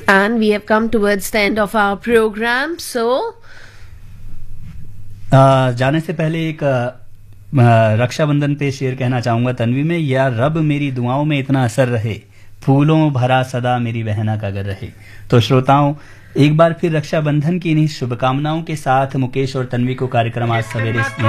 And we have come towards the end of our program. So, जाने से पहले एक रक्षाबंधन पे शेर कहना चाहूंगा तन्वी में, या रब मेरी दुआओं में इतना असर रहे, फूलों भरा सदा मेरी बहना का घर रहे। तो श्रोताओं, एक बार फिर रक्षाबंधन की इन्हीं शुभकामनाओं के साथ मुकेश और तन्वी को कार्यक्रम आज सवेरे